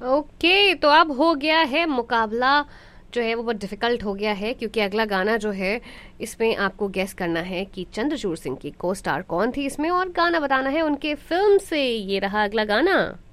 Okay, तो अब हो गया है मुकाबला जो है वो बहुत डिफिकल्ट हो गया है, क्योंकि अगला गाना जो है इसमें आपको गेस करना है कि चंद्रचूड़ सिंह की को स्टार कौन थी इसमें, और गाना बताना है उनके फिल्म से। ये रहा अगला गाना।